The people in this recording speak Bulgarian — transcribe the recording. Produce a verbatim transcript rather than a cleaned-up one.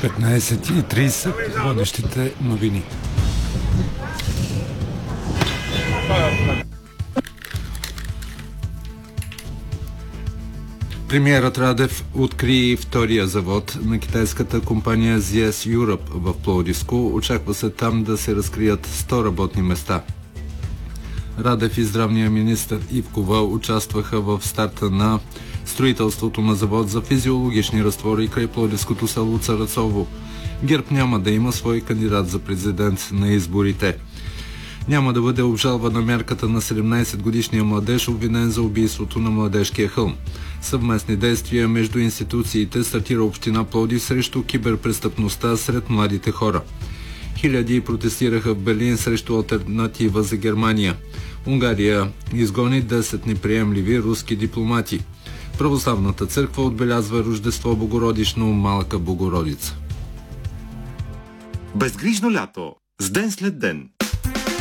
петнайсет и трийсет водещите новини. Премиерът Радев откри втория завод на китайската компания Зиес Europe в Пловдивско. Очаква се там да се разкрият сто работни места. Радев и здравния министър Ивкова участваха в старта на строителството на завод за физиологични разтвори край пловдивското село Царацово. ГЕРБ няма да има свой кандидат за президент на изборите. Няма да бъде обжалвана мярката на седемнайсетгодишния младеж, обвинен за убийството на Младежкия хълм. Съвместни действия между институциите стартира община Пловдив срещу киберпрестъпността сред младите хора. Хиляди протестираха в Берлин срещу алтернатива за Германия. Унгария изгони десет неприемливи руски дипломати. Православната църква отбелязва Рождество Богородично, Малка Богородица. Безгрижно лято, с ден след ден.